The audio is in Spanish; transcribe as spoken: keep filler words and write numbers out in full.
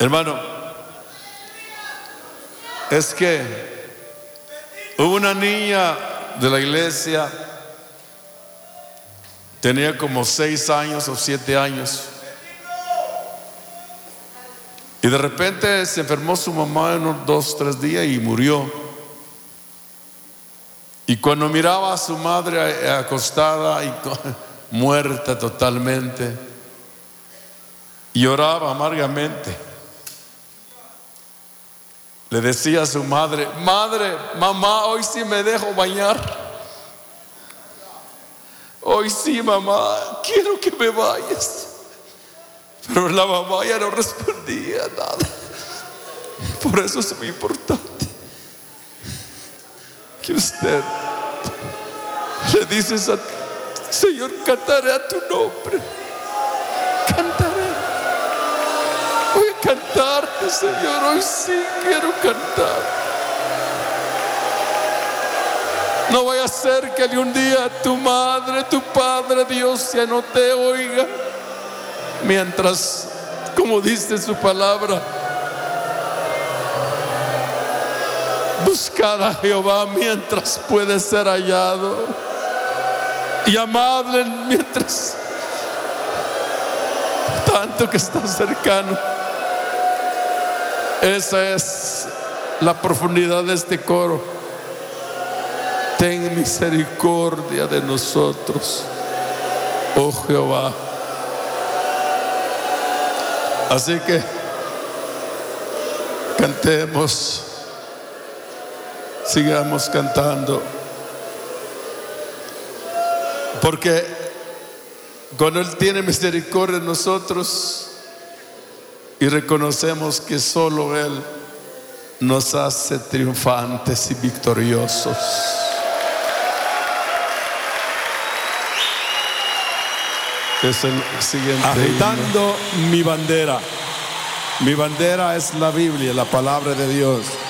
Hermano, es que hubo una niña de la iglesia, tenía como seis años o siete años, y de repente se enfermó su mamá en unos dos, tres días y murió. Y cuando miraba a su madre acostada y muerta totalmente, lloraba amargamente. Le decía a su madre: madre, mamá, hoy sí me dejo bañar. Hoy sí, mamá, quiero que me vayas. Pero la mamá ya no respondía nada. Por eso es muy importante que usted le dices a Señor, cantaré a tu nombre. Cantaré. Voy a cantarte, Señor. Hoy sí quiero cantar. No vaya a ser que de un día tu madre, tu padre, Dios ya no te oiga. Mientras, como dice su palabra, buscad a Jehová mientras puede ser hallado, y amadle mientras tanto que está cercano. Esa es la profundidad de este coro. Ten misericordia de nosotros, oh Jehová. Así que cantemos, sigamos cantando, porque cuando Él tiene misericordia de nosotros y reconocemos que solo Él nos hace triunfantes y victoriosos. Es el siguiente. Agitando mi bandera. Mi bandera es la Biblia, la palabra de Dios.